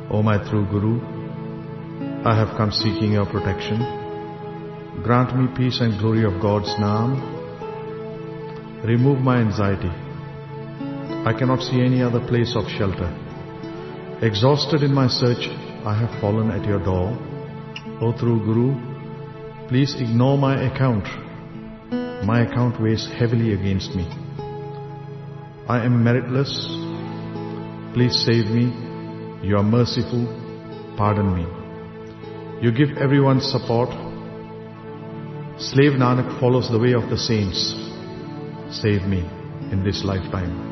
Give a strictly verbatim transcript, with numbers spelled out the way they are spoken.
O my true Guru, I have come seeking your protection. Grant me peace and glory of God's Naam. Remove my anxiety. I cannot see any other place of shelter. Exhausted in my search, I have fallen at your door. O true Guru, please ignore my account. My account weighs heavily against me. I am meritless. Please save me. You are merciful. Pardon me. You give everyone support. Slave Nanak follows the way of the saints. Save me in this lifetime.